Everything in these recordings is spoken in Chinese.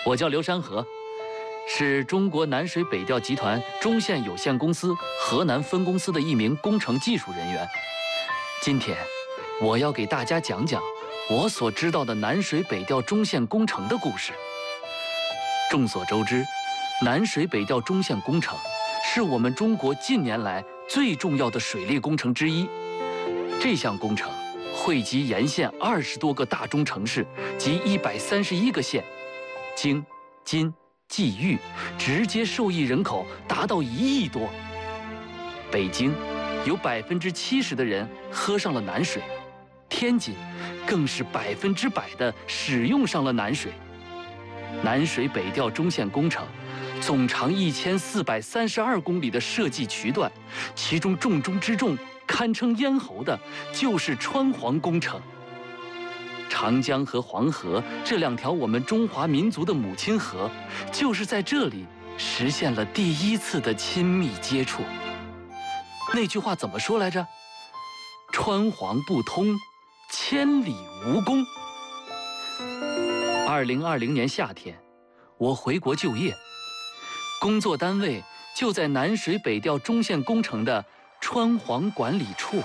我叫刘山河，是中国南水北调集团中线有限公司河南分公司的一名工程技术人员。今天，我要给大家讲讲我所知道的南水北调中线工程的故事。众所周知，南水北调中线工程是我们中国近年来最重要的水利工程之一。这项工程汇集沿线20多个大中城市及131个县，京、津、冀、豫直接受益人口达到1亿多。北京有70%的人喝上了南水，天津更是100%的使用上了南水。南水北调中线工程总长1432公里的设计渠段，其中重中之重、堪称咽喉的就是川黄工程。长江和黄河这2条我们中华民族的母亲河，就是在这里实现了第一次的亲密接触。那句话怎么说来着？川黄不通，千里无功。2020年夏天，我回国就业，工作单位就在南水北调中线工程的川黄管理处。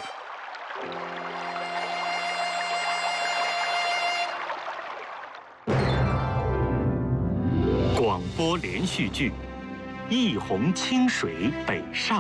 广播连续剧《一泓清水北上》。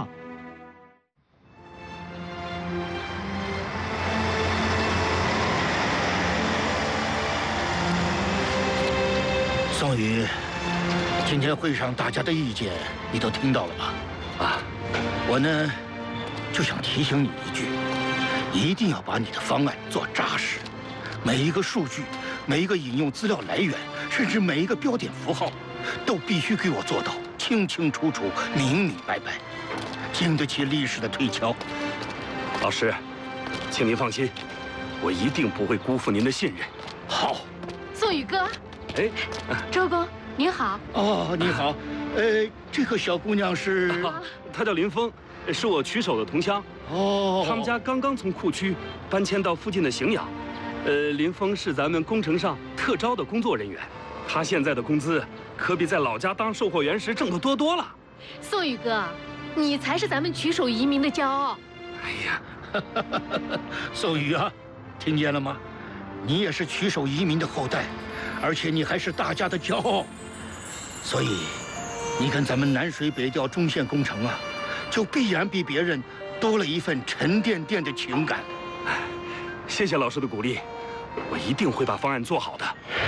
宋宇，今天会上大家的意见你都听到了吧？啊，我呢就想提醒你一句，一定要把你的方案做扎实，每一个数据、每一个引用资料来源，甚至每一个标点符号，都必须给我做到清清楚楚、明明白白，经得起历史的推敲。 老师，请您放心，我一定不会辜负您的信任。 好， 宋宇哥。 哎， 周公您好。 哦，你好。这个小姑娘是？ 她叫林峰，是我曲手的同乡。 哦， 他们家刚刚从库区搬迁到附近的荥阳。林峰是咱们工程上特招的工作人员，他现在的工资可比在老家当售货员时挣得多了。 宋宇哥，你才是咱们曲手移民的骄傲。 哎呀， 宋宇啊，听见了吗？你也是曲手移民的后代，而且你还是大家的骄傲，所以你跟咱们南水北调中线工程啊，就必然比别人多了一份沉甸甸的情感。 谢谢老师的鼓励，我一定会把方案做好的。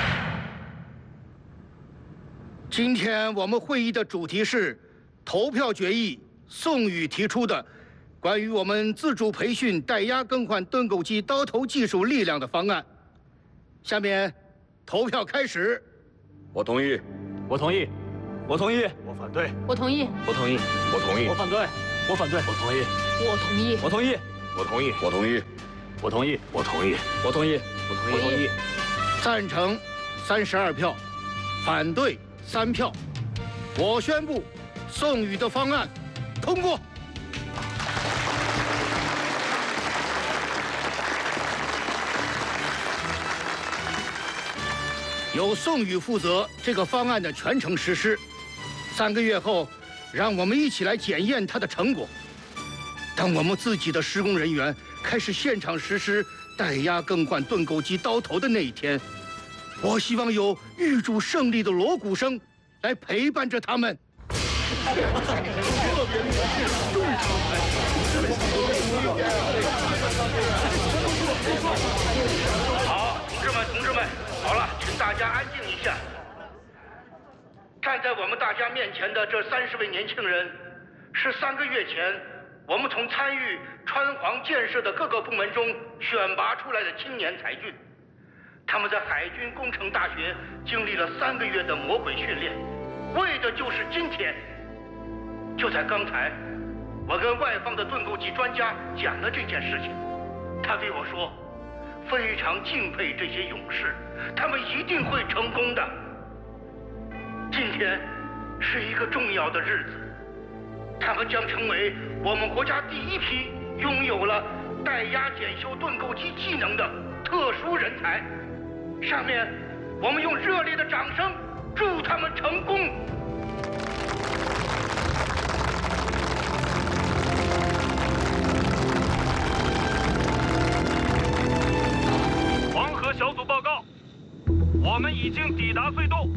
今天我们会议的主题是投票决议宋宇提出的关于我们自主培训带压更换盾构机刀头技术力量的方案。下面投票开始。 我同意。 我同意。 我同意。我反对。 我同意。 我同意。我同意。 我反对。我反对。 我同意。 我同意。 我同意。我同意。我同意。 我同意。 我同意。 我同意。 我同意。 赞成32票，反对3票。我宣布宋宇的方案通过。由宋宇负责这个方案的全程实施。3个月后，让我们一起来检验它的成果。当我们自己的施工人员开始现场实施带压更换盾构机刀头的那一天，我希望有预祝胜利的锣鼓声来陪伴着他们。 好，同志们，好了，请大家安静一下。站在我们大家面前的这30位年轻人，是3个月前我们从参与川黄建设的各个部门中选拔出来的青年才俊。他们在海军工程大学经历了3个月的魔鬼训练，为的就是今天。就在刚才，我跟外方的盾构机专家讲了这件事情，他对我说，非常敬佩这些勇士，他们一定会成功的。今天是一个重要的日子，他们将成为我们国家第一批拥有了带压检修盾构机技能的特殊人才。下面我们用热烈的掌声祝他们成功。 黄河小组报告，我们已经抵达隧洞。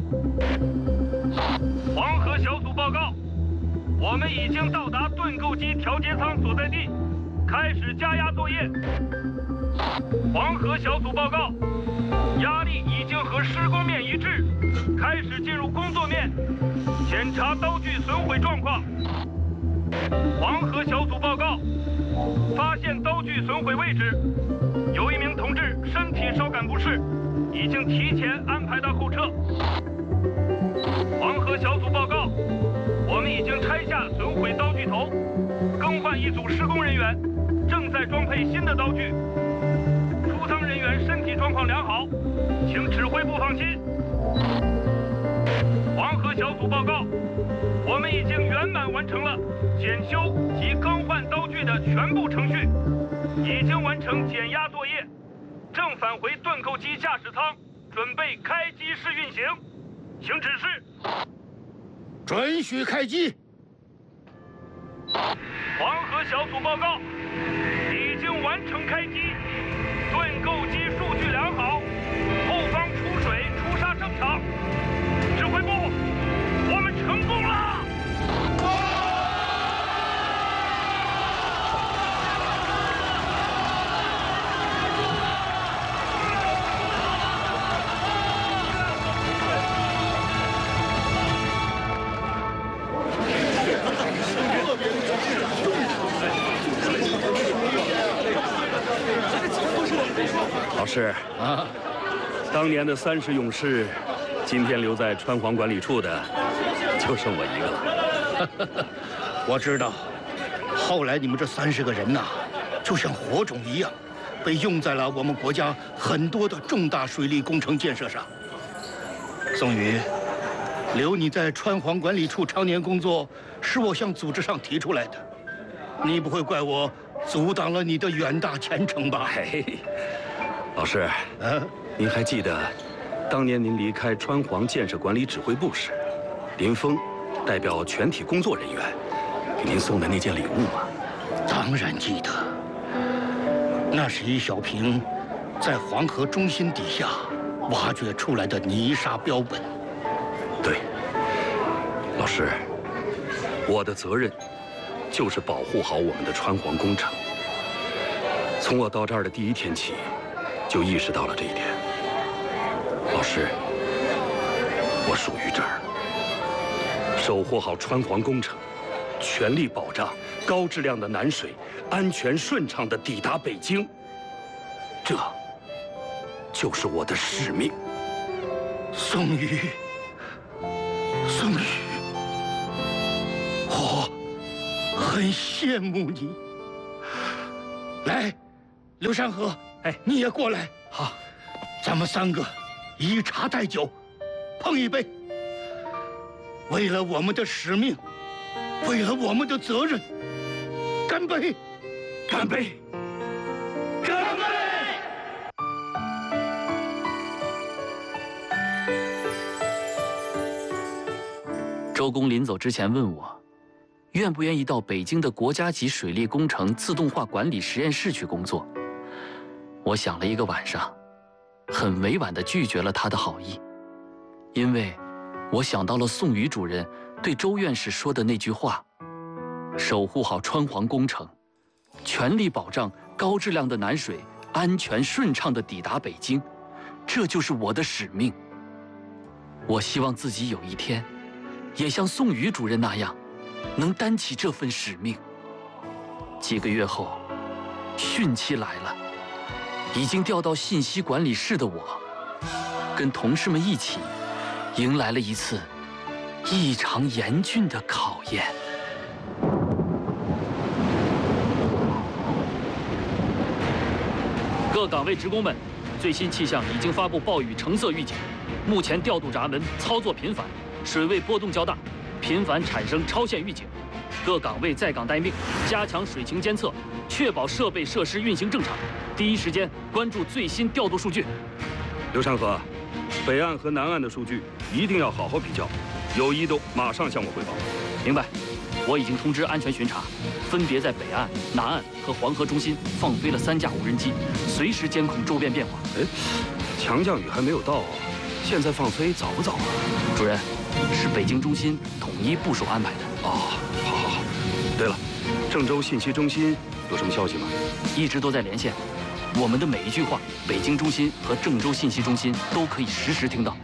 黄河小组报告，我们已经到达盾构机调节舱所在地，开始加压作业。黄河小组报告，压力已经和施工面一致，开始进入工作面，检查刀具损毁状况。黄河小组报告，发现刀具损毁位置，有一名同志身体稍感不适，已经提前安排到后撤。黄河小组报告，我们已经拆下损毁刀具头，更换一组施工人员，正在装配新的刀具。出舱人员身体状况良好，请指挥部放心。黄河小组报告，我们已经圆满完成了检修及更换刀具的全部程序，已经完成减压作业，正返回盾构机驾驶舱，准备开机试运行。请指示。 准许开机。 黄河小组报告，已经完成开机，盾构机数据良好，后方出水出沙正常。指挥部，我们成功了！ 老师啊，当年的30勇士，今天留在川皇管理处的，就剩我一个了。 我知道，后来你们这30个人呐，就像火种一样，被用在了我们国家很多的重大水利工程建设上。宋宇，留你在川皇管理处常年工作，是我向组织上提出来的。你不会怪我阻挡了你的远大前程吧？ 嘿，老师，您还记得当年您离开川皇建设管理指挥部时，林峰代表全体工作人员给您送的那件礼物吗？ 当然记得，那是一小瓶在黄河中心底下挖掘出来的泥沙标本。 对，老师，我的责任就是保护好我们的川皇工程。从我到这儿的第一天起，就意识到了这一点。老师，我属于这儿，守护好川皇工程，全力保障高质量的南水安全顺畅地抵达北京，这就是我的使命。 宋宇，宋宇，我很羡慕你。来，刘山河，你也过来。好，咱们3个以茶代酒，碰一杯。为了我们的使命，为了我们的责任，干杯！干杯！干杯！ 周公临走之前问我，愿不愿意到北京的国家级水利工程自动化管理实验室去工作。我想了一个晚上，很委婉地拒绝了他的好意，因为我想到了宋宇主任对周院士说的那句话：守护好川皇工程，全力保障高质量的南水安全顺畅地抵达北京，这就是我的使命。我希望自己有一天也像宋宇主任那样，能担起这份使命。几个月后，汛期来了，已经调到信息管理室的我，跟同事们一起，迎来了一次异常严峻的考验。各岗位职工们，最新气象已经发布暴雨橙色预警，目前调度闸门操作频繁，水位波动较大，频繁产生超限预警。各岗位在岗待命，加强水情监测，确保设备设施运行正常，第一时间关注最新调度数据。 刘山河， 北岸和南岸的数据一定要好好比较，有异动马上向我汇报。 明白。我已经通知安全巡查，分别在北岸、南岸和黄河中心放飞了3架无人机，随时监控周边变化。 哎，强降雨还没有到，现在放飞早不早啊？ 主任，是北京中心统一部署安排的。 哦，好。对了，郑州信息中心有什么消息吗？ 一直都在连线，我们的每一句话，北京中心和郑州信息中心都可以实时听到。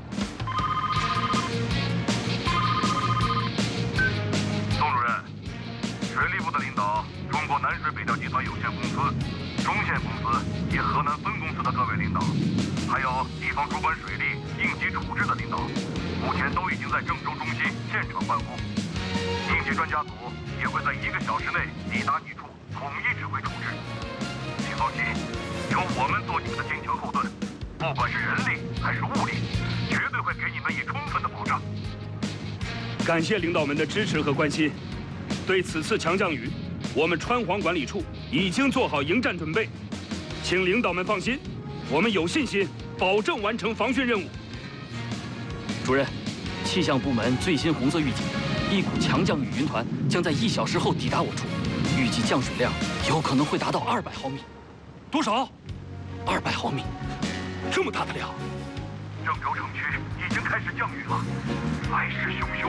宋主任，水利部的领导，中国南水北调集团有限公司、中线公司及河南分公司的各位领导，还有地方主管水利、应急处置的领导，目前都已经在郑州中心现场办公。应急专家组也会在1个小时内抵达你处，统一指挥处置。请放心，有我们做你们的坚强后盾，不管是人力还是物力，绝对会给你们以充分的保障。 感谢领导们的支持和关心。对此次强降雨，我们川黄管理处已经做好迎战准备，请领导们放心，我们有信心保证完成防汛任务。 主任，气象部门最新红色预警，一股强降雨云团将在1小时后抵达我处，预计降水量有可能会达到200毫米。 多少 ？200毫米， 这么大的量！ 郑州城区已经开始降雨了，来势汹汹。